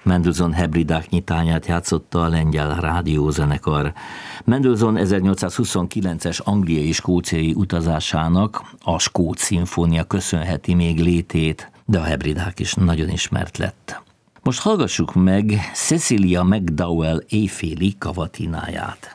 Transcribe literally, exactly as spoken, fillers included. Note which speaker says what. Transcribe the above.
Speaker 1: Mendelssohn hebridák nyitányát játszotta a lengyel rádiózenekar. Mendelssohn ezernyolcszázhuszonkilences angliai és skóciai utazásának a Skót szimfónia köszönheti még létét, de a hebridák is nagyon ismert lett. Most hallgassuk meg Cecilia McDowell éjféli kavatináját.